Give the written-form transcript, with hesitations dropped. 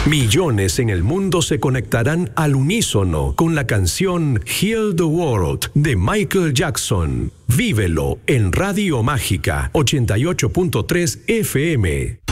Millones en el mundo se conectarán al unísono con la canción Heal the World de Michael Jackson. Vívelo en Radio Mágica 88.3 FM.